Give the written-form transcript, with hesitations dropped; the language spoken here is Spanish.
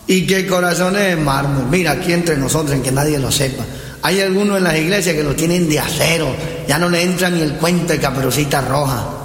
¿Y qué corazones de mármol? Mira, aquí entre nosotros, en que nadie lo sepa, hay algunos en las iglesias que los tienen de acero, ya no le entra ni el cuento de Caperucita Roja.